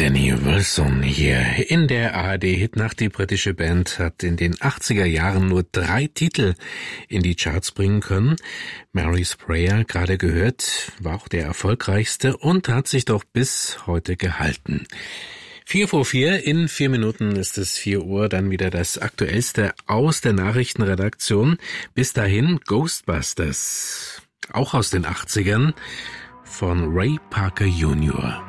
Danny Wilson hier in der ARD-Hitnacht. Die britische Band hat in den 80er Jahren nur 3 Titel in die Charts bringen können. Mary's Prayer, gerade gehört, war auch der erfolgreichste und hat sich doch bis heute gehalten. 4 vor 4, in 4 Minuten ist es 4 Uhr, dann wieder das Aktuellste aus der Nachrichtenredaktion. Bis dahin Ghostbusters, auch aus den 80ern, von Ray Parker Jr.